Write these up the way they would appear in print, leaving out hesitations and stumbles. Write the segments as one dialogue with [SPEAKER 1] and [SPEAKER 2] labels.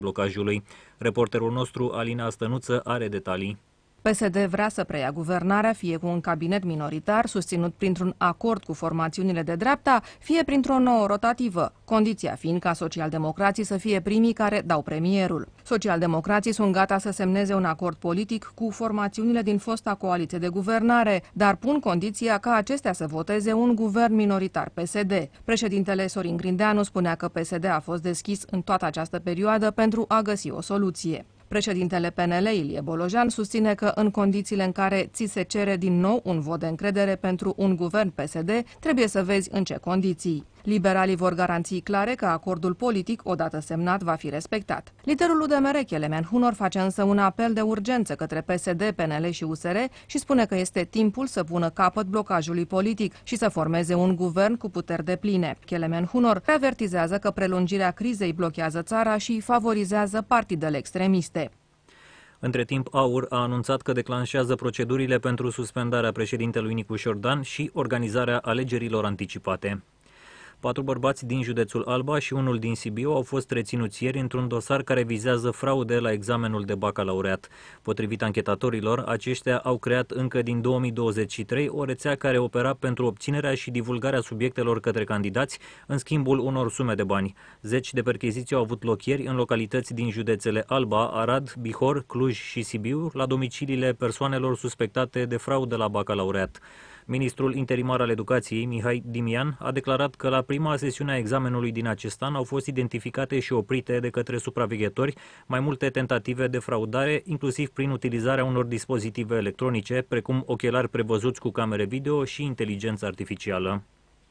[SPEAKER 1] blocajului. Reporterul nostru, Alina Stănuță, are detalii.
[SPEAKER 2] PSD vrea să preia guvernarea, fie cu un cabinet minoritar, susținut printr-un acord cu formațiunile de dreapta, fie printr-o nouă rotativă, condiția fiind ca socialdemocrații să fie primii care dau premierul. Socialdemocrații sunt gata să semneze un acord politic cu formațiunile din fosta coaliție de guvernare, dar pun condiția ca acestea să voteze un guvern minoritar PSD. Președintele Sorin Grindeanu spunea că PSD a fost deschis în toată această perioadă pentru a găsi o soluție. Președintele PNL, Ilie Bolojan, susține că în condițiile în care ți se cere din nou un vot de încredere pentru un guvern PSD, trebuie să vezi în ce condiții. Liberalii vor garanții clare că acordul politic, odată semnat, va fi respectat. Liderul UDMR, Kelemen Hunor, face însă un apel de urgență către PSD, PNL și USR și spune că este timpul să pună capăt blocajului politic și să formeze un guvern cu puteri depline. Kelemen Hunor avertizează că prelungirea crizei blochează țara și favorizează partidele extremiste.
[SPEAKER 1] Între timp, AUR a anunțat că declanșează procedurile pentru suspendarea președintelui Nicu Șordan și organizarea alegerilor anticipate. 4 bărbați din județul Alba și unul din Sibiu au fost reținuți ieri într-un dosar care vizează fraude la examenul de bacalaureat. Potrivit anchetatorilor, aceștia au creat încă din 2023 o rețea care opera pentru obținerea și divulgarea subiectelor către candidați în schimbul unor sume de bani. Zeci de percheziții au avut loc ieri în localități din județele Alba, Arad, Bihor, Cluj și Sibiu, la domiciliile persoanelor suspectate de fraudă la bacalaureat. Ministrul interimar al Educației, Mihai Dimian, a declarat că la prima sesiune a examenului din acest an au fost identificate și oprite de către supraveghetori mai multe tentative de fraudare, inclusiv prin utilizarea unor dispozitive electronice, precum ochelari prevăzuți cu camere video și inteligență artificială.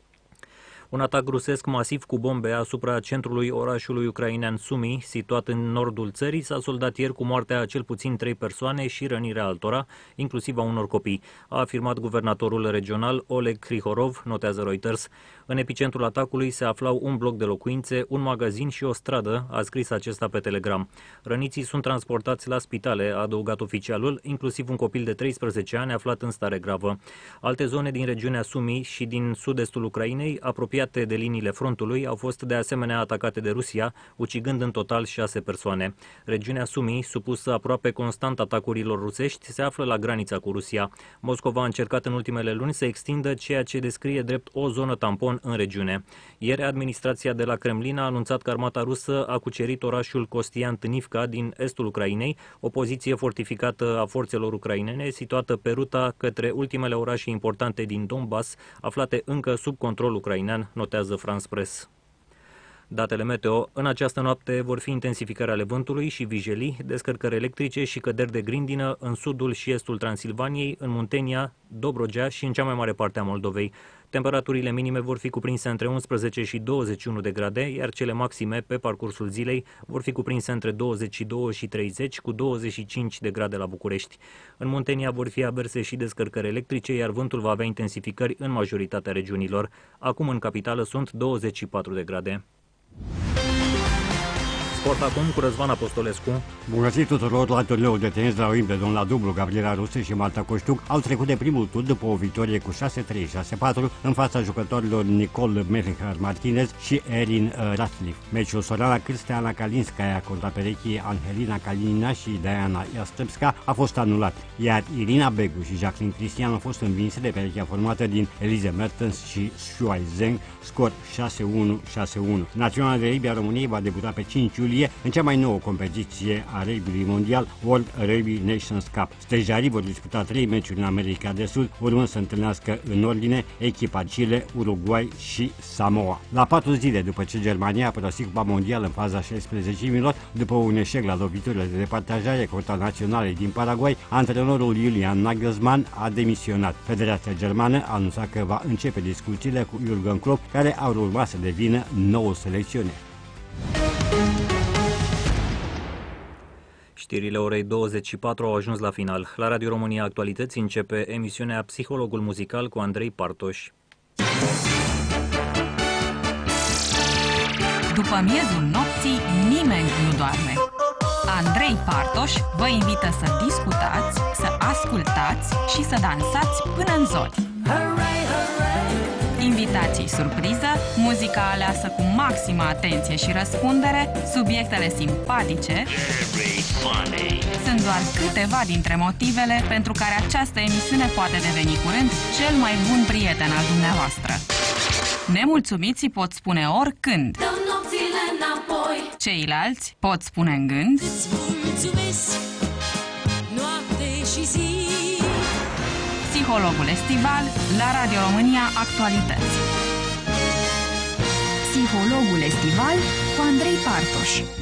[SPEAKER 1] Un atac rusesc masiv cu bombe asupra centrului orașului ucrainean Sumi, situat în nordul țării, s-a soldat ieri cu moartea a cel puțin 3 persoane și rănirea altora, inclusiv a unor copii, a afirmat guvernatorul regional Oleg Krihorov, notează Reuters. În epicentrul atacului se aflau un bloc de locuințe, un magazin și o stradă, a scris acesta pe Telegram. Răniții sunt transportați la spitale, a adăugat oficialul, inclusiv un copil de 13 ani aflat în stare gravă. Alte zone din regiunea Sumi și din sud-estul Ucrainei, apropiate de liniile frontului, au fost de asemenea atacate de Rusia, ucigând în total 6 persoane. Regiunea Sumi, supusă aproape constant atacurilor rusești, se află la granița cu Rusia. Moscova a încercat în ultimele luni să extindă ceea ce descrie drept o zonă tampon în regiune. Ieri, administrația de la Kremlin a anunțat că armata rusă a cucerit orașul Kostiantynivka din estul Ucrainei, o poziție fortificată a forțelor ucrainene, situată pe ruta către ultimele orașe importante din Donbass, aflate încă sub control ucrainean, notează France Press. Datele meteo: în această noapte vor fi intensificări ale vântului și vijelii, descărcări electrice și căderi de grindină în sudul și estul Transilvaniei, în Muntenia, Dobrogea și în cea mai mare parte a Moldovei. Temperaturile minime vor fi cuprinse între 11 și 21 de grade, iar cele maxime pe parcursul zilei vor fi cuprinse între 22 și 30, cu 25 de grade la București. În Muntenia vor fi averse și descărcări electrice, iar vântul va avea intensificări în majoritatea regiunilor. Acum în capitală sunt 24 de grade. Sport acum cu Răzvan Apostolescu.
[SPEAKER 3] Bun găsit tuturor! La turneul de tenis de la Wimbledon la dublu, Gabriela Rusu și Marta Coștuc au trecut de primul tur după o victorie cu 6-3, 6-4 în fața jucătorilor Nicole Merlinger-Martinez și Erin Ratcliffe. Meciul Sorana Cârstea, Ana Kalinskaya contra perechii Angelina Kalinina și Diana Iastrebska a fost anulat, iar Irina Begu și Jacqueline Cristian au fost învinse de perechea formată din Elise Mertens și Shuai Zheng, scor 6-1-6-1. Naționala de rugby a României va debuta pe 5 iulie în cea mai nouă competiție a rugby mondial, World Rugby Nations Cup. Stejarii vor disputa 3 meciuri în America de Sud, urmând să întâlnească în ordine echipa Chile, Uruguay și Samoa. La 4 zile după ce Germania a părăsit Cupa Mondială în faza 16-milor, după un eșec la loviturile de departajare contra naționalei din Paraguay, antrenorul Julian Nagelsmann a demisionat. Federația Germană a anunțat că va începe discuțiile cu Jürgen Klopp, care ar urma să devină nou selecționer.
[SPEAKER 1] Știrile orei 24 au ajuns la final. La Radio România Actualități începe emisiunea Psihologul Muzical cu Andrei Partoș.
[SPEAKER 4] După miezul nopții, nimeni nu doarme. Andrei Partoș vă invită să discutați, să ascultați și să dansați până în zori. Invitații surpriză, muzica aleasă cu maximă atenție și răspundere, subiectele simpatice. Sunt doar câteva dintre motivele pentru care această emisiune poate deveni curând cel mai bun prieten al dumneavoastră. Nemulțumiții pot spune oricând. Ceilalți pot spune în gând. Psihologul estival la Radio România Actualități.
[SPEAKER 5] Psihologul estival cu Andrei Partoș.